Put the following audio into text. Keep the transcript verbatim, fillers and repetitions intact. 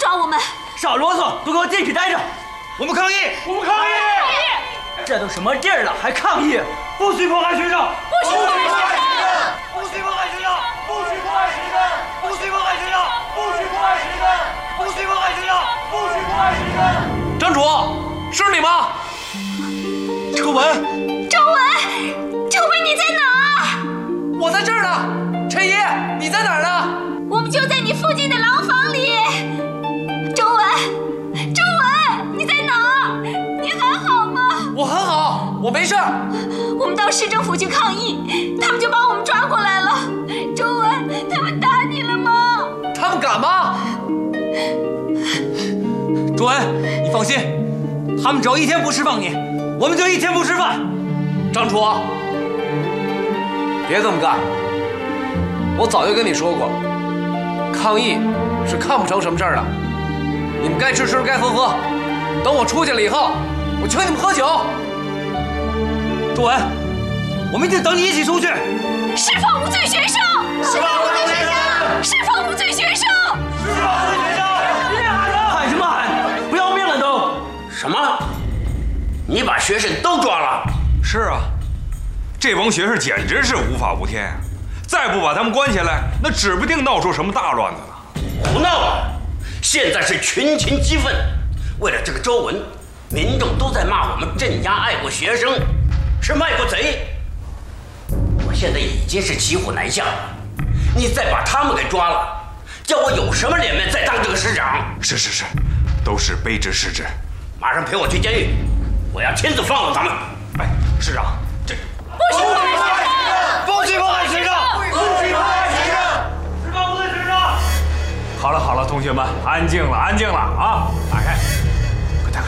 抓我们！ 少啰嗦，都给我进去待着！ 我们抗议！ 我们抗议！ 抗议！ 这都什么地儿了，还抗议？不许迫害学生！ 不许迫害学生！ 不许迫害学生！不许迫害学生！不许迫害学生！不许迫害学生！不许迫害学生！不许迫害学生！ 张主，是你吗？ 周文， 周文，周文，你在哪儿？ 我在这儿呢。陈姨，你在哪儿呢？ 我们就在你附近的廊坊里。周文，周文，你在哪儿？你还好吗？ 我很好，我没事儿。 我们到市政府去抗议，他们就把我们抓过来了。周文，他们打你了吗？ 他们敢吗？ 朱文，你放心，他们只要一天不释放你，我们就一天不吃饭。 张楚，别这么干。我早就跟你说过，抗议是看不成什么事儿的。你们该吃吃，该喝喝。等我出去了以后，我请你们喝酒。 朱文，我们一定等你一起出去。 释放无罪学生！ 释放无罪学生！ 释放无罪学生！ 释放无罪学生！ 喊什么喊？不要命了都！ 什么？你把学生都抓了？ 是啊，这帮学生简直是无法无天啊！再不把他们关起来，那指不定闹出什么大乱子了。 胡闹啊！现在是群情激愤，为了这个周文，民众都在骂我们镇压爱国学生是卖国贼。我现在已经是骑虎难下了，你再把他们给抓了，叫我有什么脸面再当这个市长？ 是是是，都是卑职失职。 马上陪我去监狱，我要亲自放了他们。 哎，市长，这不许迫害学生！ 不许迫害学生！不许迫害学生！ 释放无罪学生！好了好了，同学们，安静了安静了啊！大家